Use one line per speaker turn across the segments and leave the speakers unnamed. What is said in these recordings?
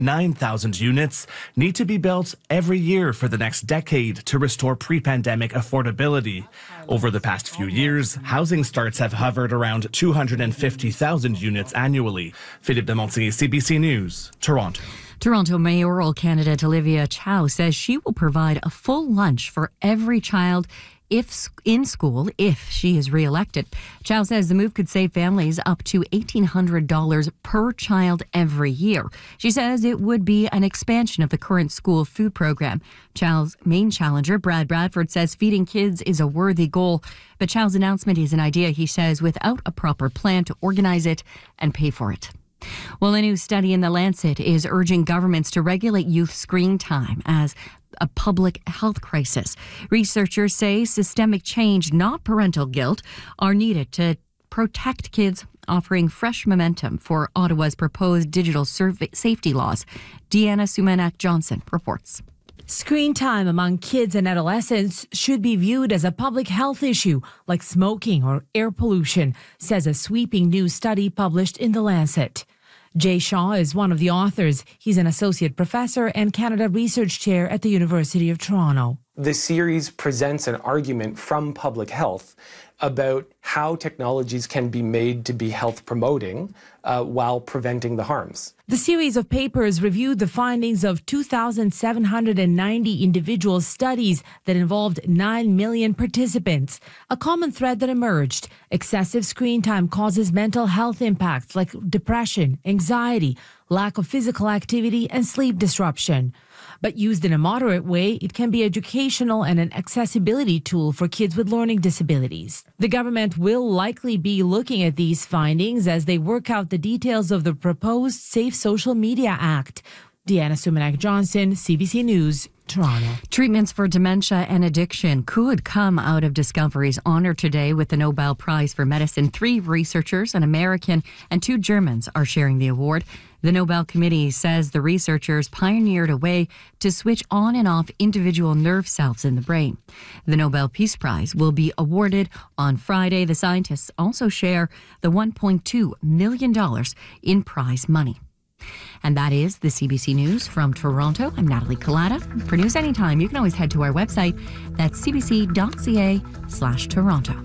9,000 units need to be built every year for the next decade to restore pre-pandemic affordability. Over the past few years, housing starts have hovered around 250,000 units annually. Philippe de Montigny, CBC News, Toronto.
Toronto mayoral candidate Olivia Chow says she will provide a full lunch for every child in school if she is re-elected. Chow says the move could save families up to $1,800 per child every year. She says it would be an expansion of the current school food program. Chow's main challenger, Brad Bradford, says feeding kids is a worthy goal. But Chow's announcement is an idea, he says, without a proper plan to organize it and pay for it. Well, a new study in The Lancet is urging governments to regulate youth screen time as a public health crisis. Researchers say systemic change, not parental guilt, are needed to protect kids, offering fresh momentum for Ottawa's proposed digital safety laws. Deanna Sumanak-Johnson reports.
Screen time among kids and adolescents should be viewed as a public health issue like smoking or air pollution, says a sweeping new study published in The Lancet. Jay Shaw is one of the authors. He's an associate professor and Canada Research Chair at the University of Toronto.
The series presents an argument from public health about how technologies can be made to be health promoting while preventing the harms.
The series of papers reviewed the findings of 2,790 individual studies that involved 9 million participants. A common thread that emerged: excessive screen time causes mental health impacts like depression, anxiety, lack of physical activity, and sleep disruption. But used in a moderate way, it can be educational and an accessibility tool for kids with learning disabilities. The government will likely be looking at these findings as they work out the details of the proposed Safe Social Media Act. Deanna Sumanak-Johnson, CBC News, Toronto.
Treatments for dementia and addiction could come out of discoveries honored today with the Nobel Prize for Medicine. 3 researchers, an American and 2 Germans, are sharing the award. The Nobel Committee says the researchers pioneered a way to switch on and off individual nerve cells in the brain. The Nobel Peace Prize will be awarded on Friday. The scientists also share the $1.2 million in prize money. And that is the CBC News from Toronto. I'm Natalie Collada. For news anytime, you can always head to our website. That's cbc.ca/Toronto.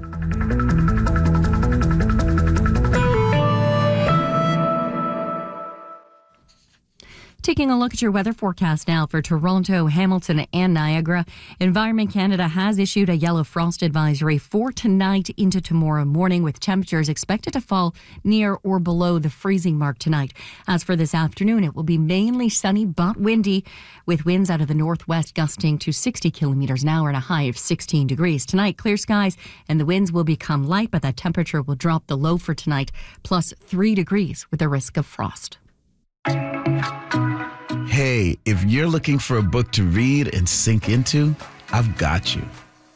Taking a look at your weather forecast now for Toronto, Hamilton and Niagara. Environment Canada has issued a yellow frost advisory for tonight into tomorrow morning, with temperatures expected to fall near or below the freezing mark tonight. As for this afternoon, it will be mainly sunny but windy, with winds out of the northwest gusting to 60 kilometers an hour and a high of 16 degrees. Tonight, clear skies and the winds will become light, but that temperature will drop. The low for tonight, plus 3 degrees with a risk of frost.
Hey, if you're looking for a book to read and sink into, I've got you.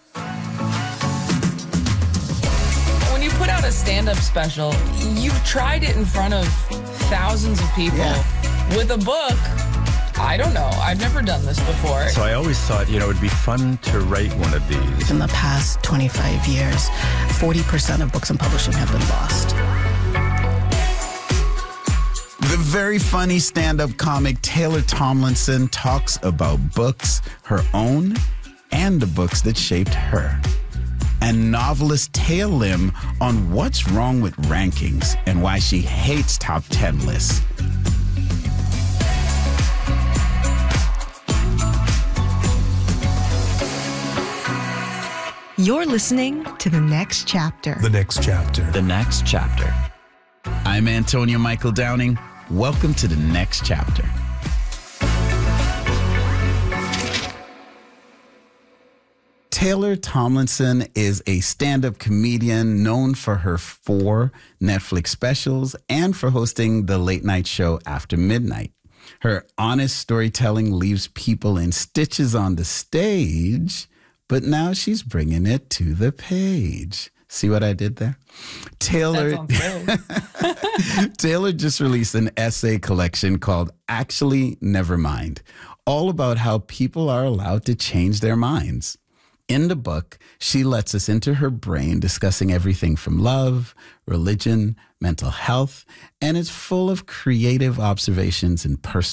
When you put out a stand-up special, you've tried it in front of thousands of people.
Yeah.
With a book, I don't know. I've never done this before.
So I always thought, it would be fun to write one of these.
In the past 25 years, 40% of books in publishing have been lost.
The very funny stand-up comic Taylor Tomlinson talks about books, her own, and the books that shaped her. And novelist Taya Lim on what's wrong with rankings and why she hates top 10 lists.
You're listening to The Next Chapter.
The Next Chapter.
The Next Chapter.
I'm Antonio Michael Downing. Welcome to The Next Chapter. Taylor Tomlinson is a stand-up comedian known for her 4 Netflix specials and for hosting the late-night show After Midnight. Her honest storytelling leaves people in stitches on the stage, but now she's bringing it to the page. See what I did there? Taylor just released an essay collection called Actually Nevermind, all about how people are allowed to change their minds. In the book, she lets us into her brain, discussing everything from love, religion, mental health, and it's full of creative observations and personal